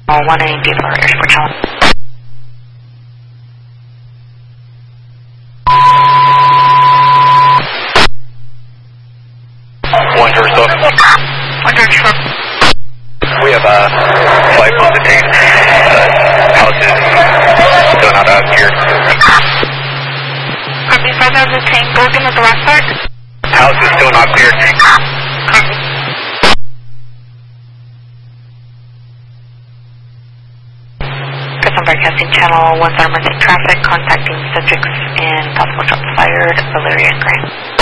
180 for Airport Challenge. One George Slope. One George Slope. We have a flight on the tank. Houses still not cleared. Copy, 5,000 tank. Broken at the last part. House is still not cleared. Copy. Custom broadcasting channel 1 emergency traffic, contacting subjects in possible shots fired, Valeria and Grant.